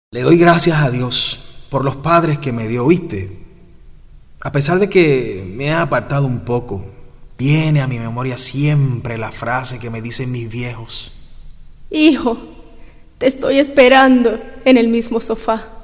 Le doy gracias a Dios por los padres que me dio, ¿viste? A pesar de que me he apartado un poco, viene a mi memoria siempre la frase que me dicen mis viejos. Hijo, te estoy esperando en el mismo sofá.